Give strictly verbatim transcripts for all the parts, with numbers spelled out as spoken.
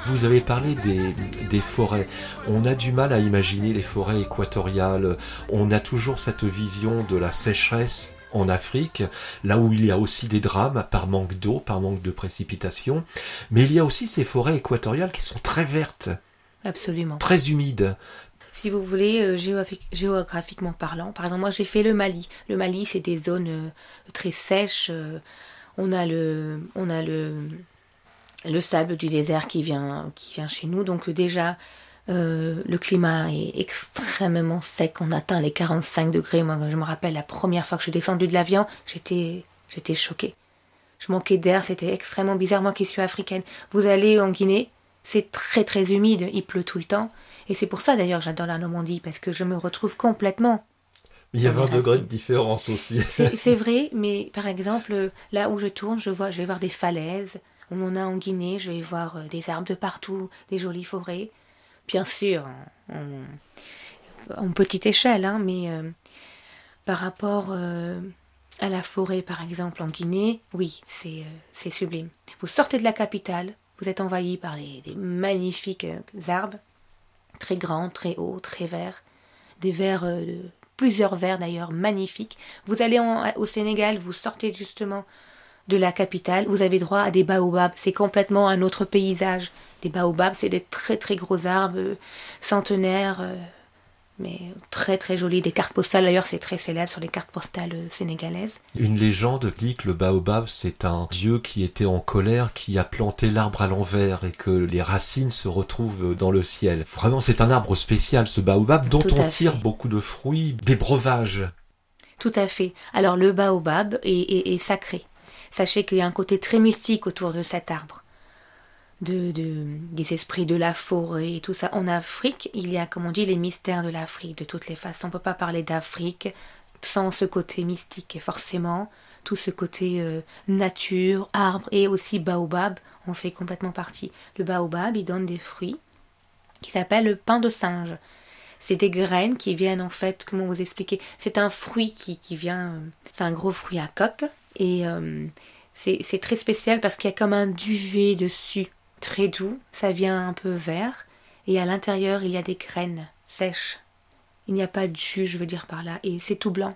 Vous avez parlé des, des forêts. On a du mal à imaginer les forêts équatoriales. On a toujours cette vision de la sécheresse en Afrique, là où il y a aussi des drames par manque d'eau, par manque de précipitations. Mais il y a aussi ces forêts équatoriales qui sont très vertes. Absolument. Très humides. Si vous voulez, euh, géographi- géographiquement parlant, par exemple, moi j'ai fait le Mali. Le Mali, c'est des zones euh, très sèches. Euh, on a le, on a le, le sable du désert qui vient, qui vient chez nous. Donc euh, déjà, euh, le climat est extrêmement sec. On atteint les quarante-cinq degrés. Moi, je me rappelle la première fois que je suis descendue de l'avion, j'étais, j'étais choquée. Je manquais d'air, c'était extrêmement bizarre. Moi qui suis africaine, vous allez en Guinée, c'est très très humide, il pleut tout le temps. Et c'est pour ça d'ailleurs que j'adore la Normandie, parce que je me retrouve complètement. Il y a vingt degrés de différence aussi. C'est, c'est vrai, mais par exemple, là où je tourne, je, vois, je vais voir des falaises. On en a en Guinée, je vais voir des arbres de partout, des jolies forêts. Bien sûr, en, en petite échelle, hein, mais euh, par rapport euh, à la forêt, par exemple, en Guinée, oui, c'est, euh, c'est sublime. Vous sortez de la capitale, vous êtes envahi par des, des magnifiques euh, arbres, très grands, très hauts, très verts, des verts, euh, de, plusieurs verts d'ailleurs, magnifiques. Vous allez en, au Sénégal, vous sortez justement de la capitale, vous avez droit à des baobabs, c'est complètement un autre paysage. Les baobabs, c'est des très très gros arbres, euh, centenaires, euh, mais très très jolis. Des cartes postales, d'ailleurs, c'est très célèbre sur les cartes postales euh, sénégalaises. Une légende dit que le baobab, c'est un dieu qui était en colère, qui a planté l'arbre à l'envers et que les racines se retrouvent dans le ciel. Vraiment, c'est un arbre spécial, ce baobab, dont on tire fait. beaucoup de fruits, des breuvages. Tout à fait. Alors, le baobab est, est, est sacré. Sachez qu'il y a un côté très mystique autour de cet arbre. De, de, des esprits de la forêt et tout ça. En Afrique, il y a, comme on dit, les mystères de l'Afrique, de toutes les façons. On ne peut pas parler d'Afrique sans ce côté mystique. Et forcément, tout ce côté euh, nature, arbre et aussi baobab en fait complètement partie. Le baobab, il donne des fruits qui s'appellent le pain de singe. C'est des graines qui viennent en fait, comment vous expliquer, c'est un fruit qui, qui vient, euh, c'est un gros fruit à coque et euh, c'est, c'est très spécial parce qu'il y a comme un duvet dessus. Très doux, ça vient un peu vert, et à l'intérieur il y a des graines sèches. Il n'y a pas de jus, je veux dire par là, et c'est tout blanc.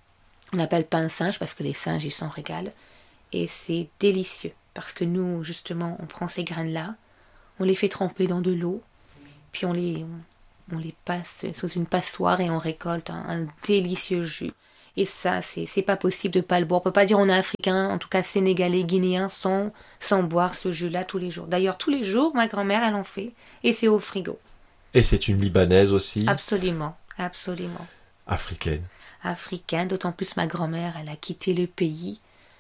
On appelle pain de singe parce que les singes ils s'en régalent, et c'est délicieux, parce que nous justement on prend ces graines-là, on les fait tremper dans de l'eau, puis on les, on, on les passe sous une passoire et on récolte un, un délicieux jus. Et ça, c'est, c'est pas possible de pas le boire. On peut pas dire on est africain, en tout cas sénégalais, guinéen, sans, sans boire ce jus-là tous les jours. D'ailleurs, tous les jours, ma grand-mère, elle en fait. Et c'est au frigo. Et c'est une Libanaise aussi ? Absolument, absolument. Africaine. Africaine, d'autant plus ma grand-mère, elle a quitté le pays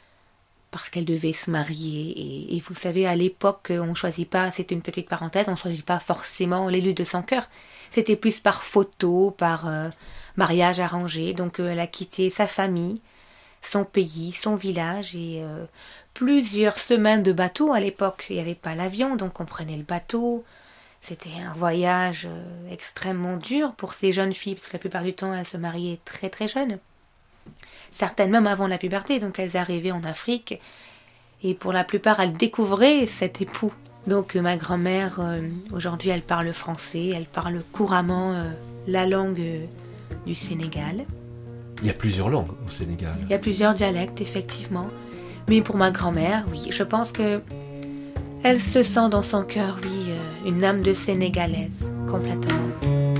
parce qu'elle devait se marier. Et, et vous savez, à l'époque, on choisit pas, c'était une petite parenthèse, on choisit pas forcément l'élu de son cœur. C'était plus par photo, par... Euh, mariage arrangé, donc euh, elle a quitté sa famille, son pays, son village et euh, plusieurs semaines de bateau à l'époque. Il n'y avait pas l'avion, donc on prenait le bateau. C'était un voyage euh, extrêmement dur pour ces jeunes filles, parce que la plupart du temps, elles se mariaient très très jeunes. Certaines même avant la puberté, donc elles arrivaient en Afrique et pour la plupart, elles découvraient cet époux. Donc euh, ma grand-mère, euh, aujourd'hui, elle parle français, elle parle couramment euh, la langue... Euh, du Sénégal. Il y a plusieurs langues au Sénégal. Il y a plusieurs dialectes, effectivement. Mais pour ma grand-mère, oui, je pense que elle se sent dans son cœur, oui, une âme de Sénégalaise, complètement.